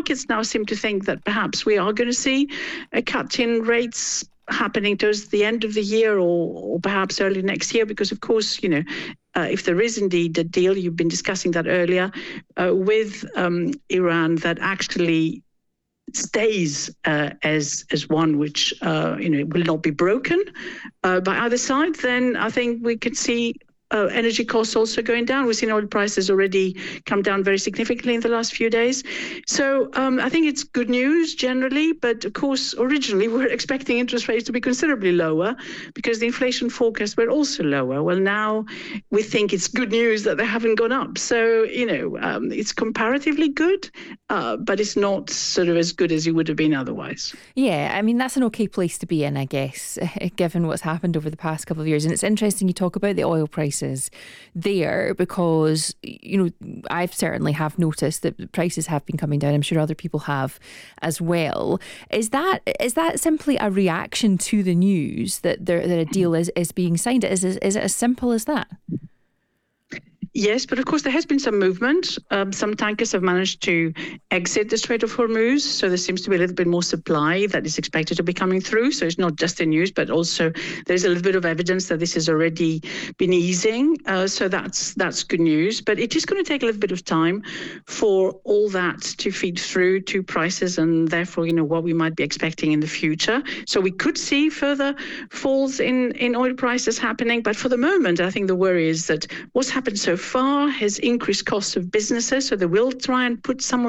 markets now seem to think that perhaps we are going to see a cut in rates happening towards the end of the year or perhaps early next year, because of course, if there is indeed a deal, you've been discussing that earlier, with Iran that actually stays as one which will not be broken by either side, then I think we could see energy costs also going down. We've seen oil prices already come down very significantly in the last few days. So I think it's good news generally, but of course, originally we were expecting interest rates to be considerably lower because the inflation forecasts were also lower. Well, now we think it's good news that they haven't gone up. So, it's comparatively good, but it's not sort of as good as it would have been otherwise. Yeah, I mean, that's an okay place to be in, I guess, given what's happened over the past couple of years. And it's interesting you talk about the oil prices there because, I certainly have noticed that prices have been coming down. I'm sure other people have as well. Is that simply a reaction to the news that a deal is being signed? Is it as simple as that? Yes, but of course there has been some movement. Some tankers have managed to exit the Strait of Hormuz, so there seems to be a little bit more supply that is expected to be coming through. So it's not just the news, but also there's a little bit of evidence that this has already been easing. So that's good news. But it is going to take a little bit of time for all that to feed through to prices and therefore, what we might be expecting in the future. So we could see further falls in oil prices happening. But for the moment, I think the worry is that what's happened so far has increased costs of businesses, so they will try and put some of